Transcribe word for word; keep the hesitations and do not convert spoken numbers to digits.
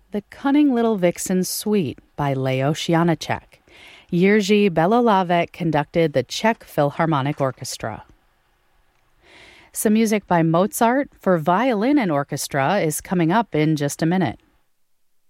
The Cunning Little Vixen Suite by Leo Janacek. Jiří Belohlávek conducted the Czech Philharmonic Orchestra. Some music by Mozart for violin and orchestra is coming up in just a minute.